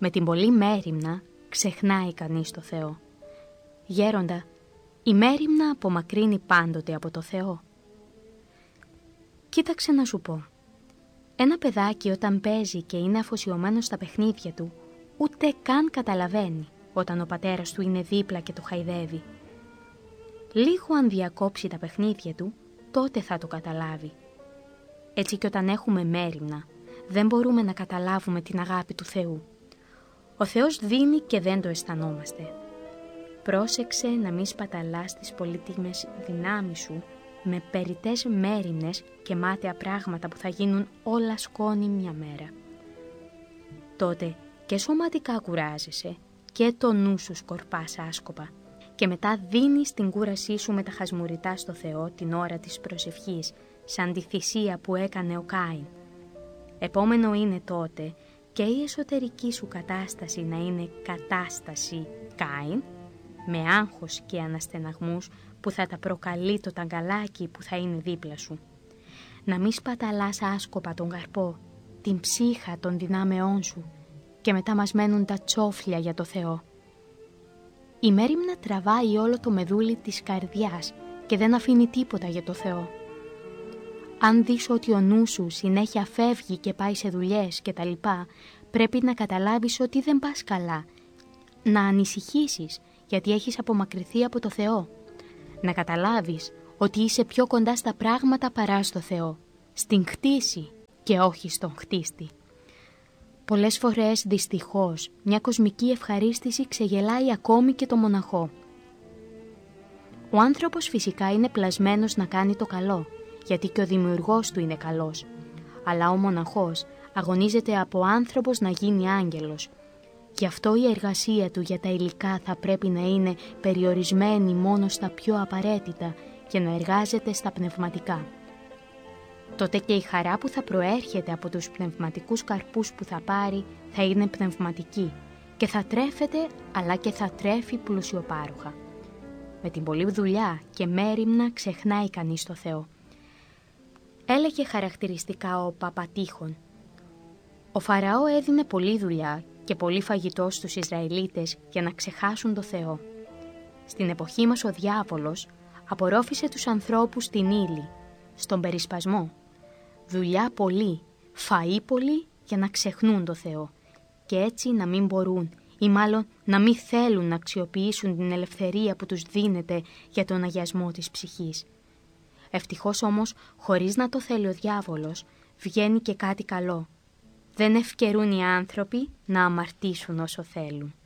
Με την πολλή μέριμνα ξεχνάει κανείς το Θεό. Γέροντα, η μέριμνα απομακρύνει πάντοτε από το Θεό. Κοίταξε να σου πω. Ένα παιδάκι όταν παίζει και είναι αφοσιωμένο στα παιχνίδια του, ούτε καν καταλαβαίνει όταν ο πατέρας του είναι δίπλα και το χαϊδεύει. Λίγο αν διακόψει τα παιχνίδια του, τότε θα το καταλάβει. Έτσι και όταν έχουμε μέριμνα, δεν μπορούμε να καταλάβουμε την αγάπη του Θεού. Ο Θεός δίνει και δεν το αισθανόμαστε. Πρόσεξε να μην σπαταλάς τις πολύτιμες δυνάμεις σου με περιττές μέριμνες και μάταια πράγματα που θα γίνουν όλα σκόνη μια μέρα. Τότε και σωματικά κουράζεσαι και το νου σου σκορπάς άσκοπα και μετά δίνεις την κούρασή σου με τα χασμουριτά στο Θεό την ώρα της προσευχής, σαν τη θυσία που έκανε ο Κάιν. Επόμενο είναι τότε και η εσωτερική σου κατάσταση να είναι κατάσταση Κάιν, με άγχος και αναστεναγμούς που θα τα προκαλεί το ταγκαλάκι που θα είναι δίπλα σου. Να μην σπαταλάς άσκοπα τον καρπό, την ψύχα των δυνάμεών σου και μετά μας μένουν τα τσόφλια για το Θεό. Η μέριμνα τραβάει όλο το μεδούλι της καρδιάς και δεν αφήνει τίποτα για το Θεό. Αν δεις ότι ο νου σου συνέχεια φεύγει και πάει σε δουλειές και τα λοιπά, πρέπει να καταλάβεις ότι δεν πας καλά. Να ανησυχήσεις γιατί έχεις απομακρυνθεί από το Θεό. Να καταλάβεις ότι είσαι πιο κοντά στα πράγματα παρά στο Θεό, στην κτήση και όχι στον χτίστη. Πολλές φορές, δυστυχώς, μια κοσμική ευχαρίστηση ξεγελάει ακόμη και το μοναχό. Ο άνθρωπος φυσικά είναι πλασμένος να κάνει το καλό, γιατί και ο δημιουργός του είναι καλός. Αλλά ο μοναχός αγωνίζεται από άνθρωπος να γίνει άγγελος. Γι' αυτό η εργασία του για τα υλικά θα πρέπει να είναι περιορισμένη μόνο στα πιο απαραίτητα και να εργάζεται στα πνευματικά. Τότε και η χαρά που θα προέρχεται από τους πνευματικούς καρπούς που θα πάρει θα είναι πνευματική και θα τρέφεται αλλά και θα τρέφει πλουσιοπάροχα. Με την πολλή δουλειά και μέριμνα ξεχνάει κανείς το Θεό. Έλεγε χαρακτηριστικά ο Παπατήχων. Ο Φαραώ έδινε πολλή δουλειά και πολύ φαγητό στους Ισραηλίτες για να ξεχάσουν το Θεό. Στην εποχή μας ο διάβολος απορρόφησε τους ανθρώπους στην ύλη, στον περισπασμό. Δουλειά πολύ, φαΐ πολύ για να ξεχνούν το Θεό και έτσι να μην μπορούν ή μάλλον να μην θέλουν να αξιοποιήσουν την ελευθερία που τους δίνεται για τον αγιασμό της ψυχής. Ευτυχώς όμως, χωρίς να το θέλει ο διάβολος, βγαίνει και κάτι καλό. Δεν ευκαιρούν οι άνθρωποι να αμαρτήσουν όσο θέλουν.